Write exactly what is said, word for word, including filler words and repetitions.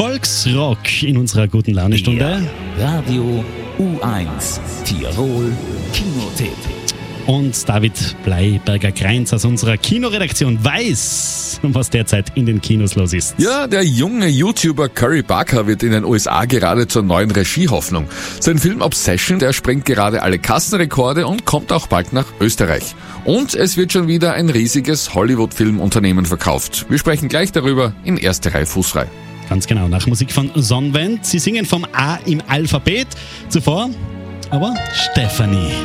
Volksrock in unserer guten Laune-Stunde. Ja, Radio U eins Tirol Kinotipp. Und David Bleiberger-Kreins aus unserer Kinoredaktion weiß, was derzeit in den Kinos los ist. Ja, der junge YouTuber Curry Barker wird in den U S A gerade zur neuen Regiehoffnung. Sein Film Obsession, der sprengt gerade alle Kassenrekorde und kommt auch bald nach Österreich. Und es wird schon wieder ein riesiges Hollywood-Filmunternehmen verkauft. Wir sprechen gleich darüber in Erste Reihe Fußfrei. Ganz genau, nach Musik von Sonnenwend. Sie singen vom A im Alphabet. Zuvor aber Stefanie.